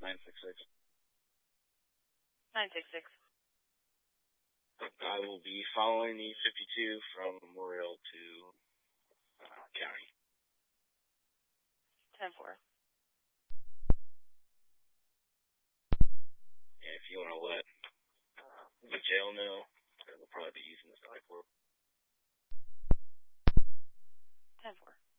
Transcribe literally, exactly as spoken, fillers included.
nine six six. nine six six. I will be following the fifty-two from Memorial to uh, County. ten four. And if you want to let uh, the jail know, they'll probably be using this I four. ten four.